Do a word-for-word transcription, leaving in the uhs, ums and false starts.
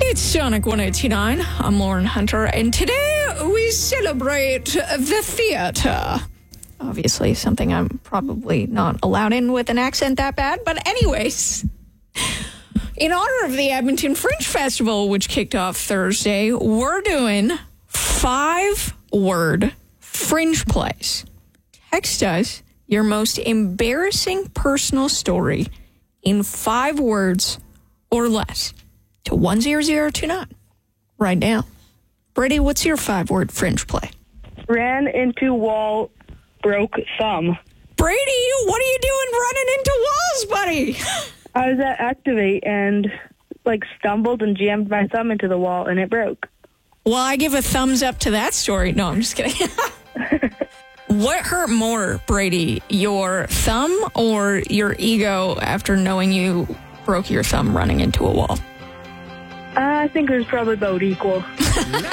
It's Sonic one eighty-nine. I'm Lauren Hunter, and today we celebrate the theater. Obviously, something I'm probably not allowed in with an accent that bad, but anyways, in honor of the Edmonton Fringe Festival, which kicked off Thursday, we're doing five-word fringe plays. Text us your most embarrassing personal story in five words or less to one zero zero two nine right now. Brady, what's your five-word fringe play? Ran into wall, broke thumb. Brady, what are you doing running into walls, buddy? I was at Activate and, like, stumbled and jammed my thumb into the wall, and it broke. Well, I give a thumbs up to that story. No, I'm just kidding. What hurt more, Brady, your thumb or your ego after knowing you broke your thumb running into a wall? I think it was probably about equal.